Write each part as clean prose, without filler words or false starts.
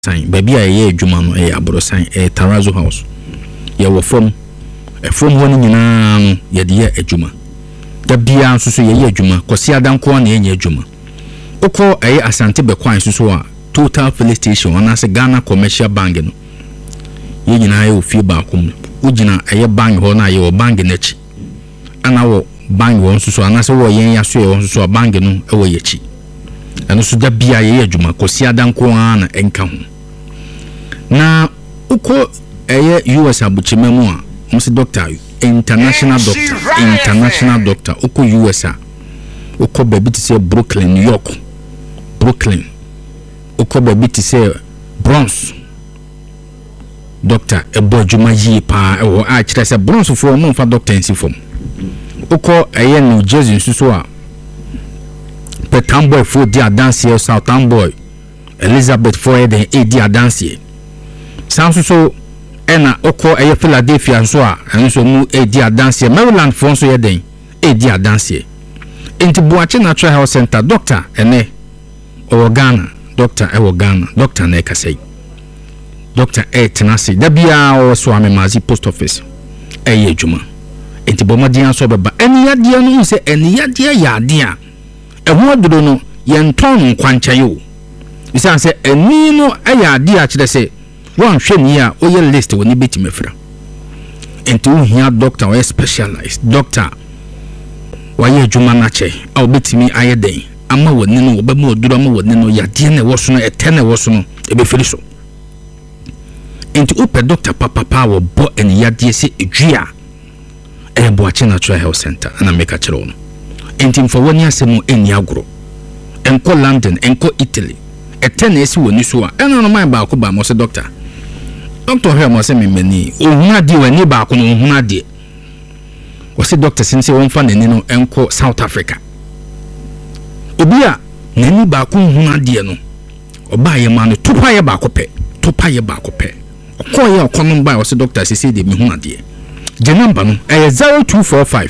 sign baby aye adwuma no aborosan Tarazo House ye wo from ho no nyina no ye de adwuma da bia nso so ye adwuma kwasi adanko na ye adwuma okọ Asante Bekwan so a Total Filling Station ona se Ghana Commercial Bank no ye nyina ye ofie ba akom ugina bank ho na ye wo bank n'echi ana wo bank wo nso so ana se wo yen ya so ye nso so bank no wo ye chi eno so da bia ye adwuma kwasi adanko na enka ho na uko US abuchimemu a msi doctor international doctor uko US uko baby to say Brooklyn New York uko baby to say Bronx doctor ebo juma yi pa ewo a kire say Bronx for no fa doctor nsi fom uko New Jersey nsuso a Petamboy for dia dance South Amboy Elizabeth for the dia dance sanso so ena okọ Philadelphia nso a enso mu edi adanse Maryland for nso yeden edi adanse enti Boache Natural Health Center doctor ene o Ghana doctor na ekasai doctor tenase da bia o so amemazi post office adwuma enti bomadian so beba eni yade no se eni yade yade a eho aduro no yenton nkwankyɛ o bisan se eni no ayade a kyerɛ se one hwɛ a oye list woni betimefra enti wo hia doctor or specialized doctor waye adwuma na che a obetimi ayeden ama woni no obemu oduro ama woni no yade na wo so no etene wo so no ebefiri so enti ope doctor papa wo bo eni yade se edua Boache Natural Health Center ana meka kire no enti mfa woni asemu eni agro enko London enko Italy etene esi woni so a ena no man ba ko ba mo se doctor here mo se memani ohuna di wani ba ko no ohuna di wo se doctor sinse won fa nani no enko South Africa obi a nani ba ko ohuna di no oba ye ma no topa ye ba ko pe okoye okono ba wo se doctor se de me huna di je number no 0245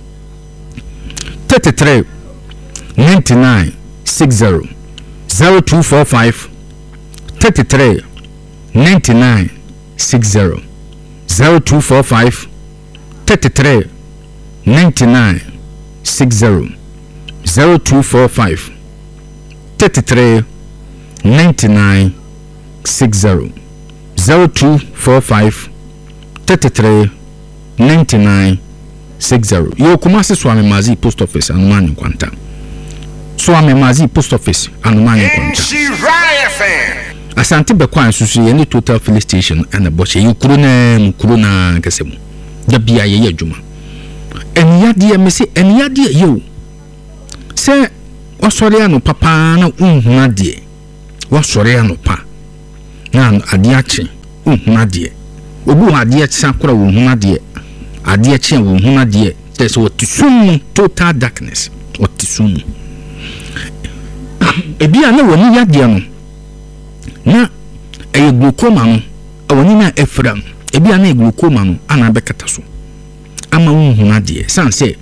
33 99 60 0245 33 99 60 0245 33 99 60 0245 33 99 60 0245 33 99 60 yo Kumasi Swami Mazi post office anumani kwanta Swami Mazi post office anumani kwanta Asante Bekwan susu ye ni Total Filling Station and Boche yukuru na kasemu da bia ye adwuma eniyade mesi eniyade ye se wasori anu papa na unhuna de wasori anu pa na ade achi unhuna de obu ade achi akora unhuna de ade achi unhuna de there's what sum total darkness what sum ebia na woni yade no na glaucoma no awoni na efram ebia na glaucoma no ana bekata so ama unhuna de sanse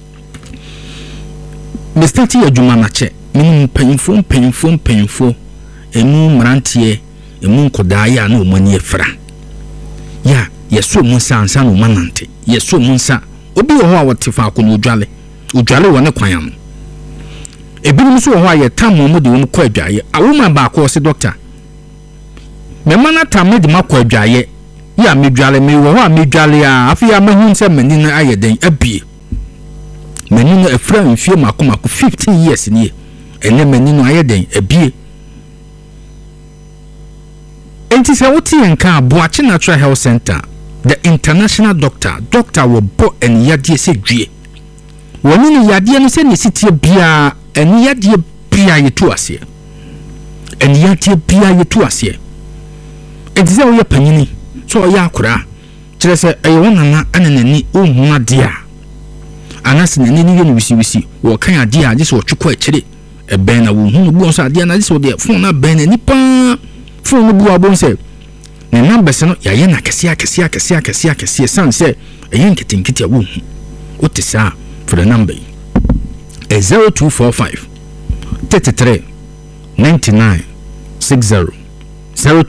mestati adwuma na che minimum penfo enu mrantie emu nkodaa ya na omani efra ya yeso mu sansa no manante yeso mu nsa obi ho a wotefa ko no odwale wo ne kwan am ebinim so ho a yetam mo de wo ko adwaye awoma ba ko se doctor memana tam de makọ adwaye ya medwale me wo ho a medwale a afia mahun se mani na ayeden abie mani no afra mfie makomako 15 years ni ene mani no ayeden abie enti se woti enka Boache Natural Health Center the international doctor wo bo en yade se dwie woni ni yade no se ne sitie bia en yade bia yetu ase en yade bia yetu ase enti wo ye panyini so ya akura kire se wona na ananani ohuna de a anase nani ni ye wisi wo kan ade a je se wo twekọ akire ben na wo hunu bu so ade na je se wo de fon na ben na nipa fon no bu abon se ne number se no ya ye na kese sanse eyin kitinkiti wo hu otisa for the number 0245 33 99 60 0